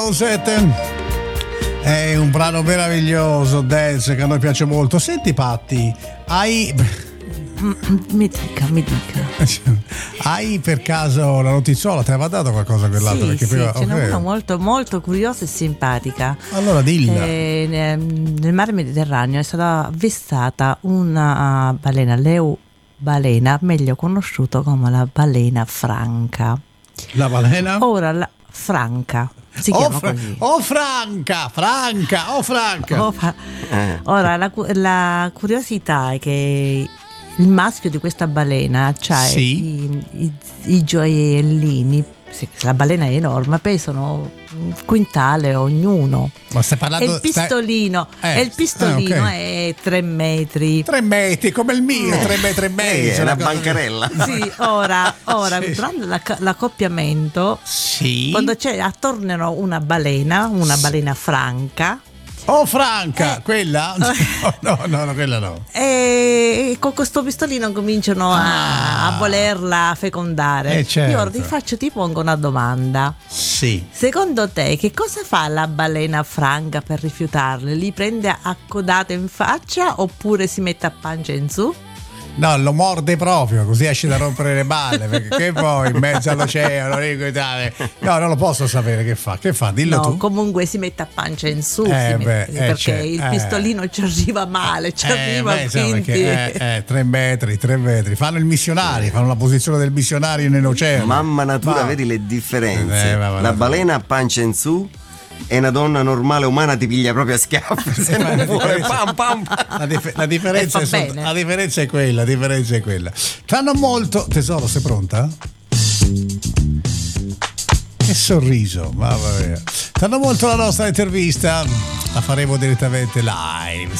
È un brano meraviglioso, dance, che a noi piace molto. Senti Patti, mi dica. Hai per caso la notiziola? Ti aveva dato qualcosa quell'altro? Sì, Perché sì, prima, ce n'è okay. una molto, molto curiosa e simpatica. Allora dilla. Nel mare Mediterraneo è stata avvistata una balena, balena, meglio conosciuto come la balena franca. La balena? Ora la franca si chiama così. Franca. Ora la curiosità è che il maschio di questa balena ha i gioiellini. La balena è enorme, pesano un quintale ognuno. Ma stai parlando? E il pistolino, okay. È 3 metri. 3 metri come il mio, 3 metri e mezzo. È una bancarella. Sì, ora durante l'accoppiamento, quando c'è attorno una balena franca. Oh Franca, quella? No, quella no. E con questo pistolino cominciano a volerla fecondare. Certo. Io ora ti pongo una domanda. Sì. Secondo te che cosa fa la balena franca per rifiutarle? Li prende a codate in faccia oppure si mette a pancia in su? No, lo morde proprio, così esce da rompere le balle, perché che poi in mezzo all'oceano, no, non lo posso sapere che fa, dillo tu. Comunque si mette a pancia in su, perché il pistolino ci arriva male, quindi 3 metri, fanno il missionario, fanno la posizione del missionario nell'oceano. Mamma natura, vedi le differenze. La balena a pancia in su e una donna normale umana ti piglia proprio a schiaffi se non vuole. Pam. La differenza è quella. Fanno molto. Tesoro, sei pronta? Che sorriso, mamma mia. Fanno molto la nostra intervista. La faremo direttamente live.